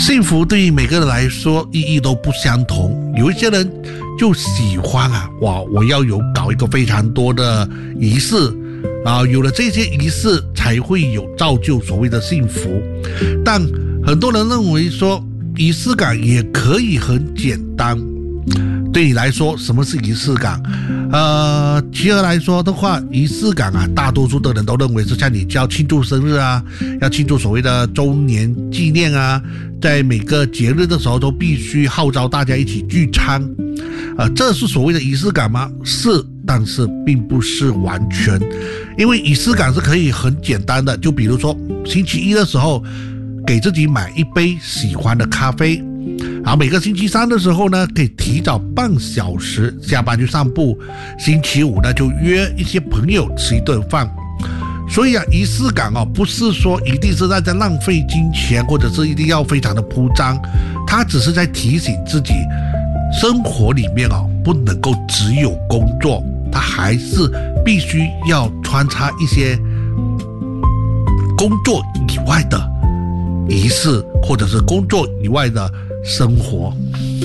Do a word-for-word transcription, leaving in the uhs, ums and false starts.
幸福对于每个人来说意义都不相同，有一些人就喜欢啊，哇，我要有搞一个非常多的仪式啊，有了这些仪式才会有造就所谓的幸福。但很多人认为说仪式感也可以很简单。对你来说，什么是仪式感？呃，其二来说的话，仪式感啊，大多数的人都认为是像你要庆祝生日啊，要庆祝所谓的周年纪念啊，在每个节日的时候都必须号召大家一起聚餐，呃，这是所谓的仪式感吗？是，但是并不是完全，因为仪式感是可以很简单的，就比如说星期一的时候，给自己买一杯喜欢的咖啡。然后每个星期三的时候呢，可以提早半小时下班去散步，星期五呢就约一些朋友吃一顿饭。所以啊，仪式感哦，不是说一定是在在浪费金钱，或者是一定要非常的铺张，它只是在提醒自己，生活里面哦不能够只有工作，它还是必须要穿插一些工作以外的仪式，或者是工作以外的生活。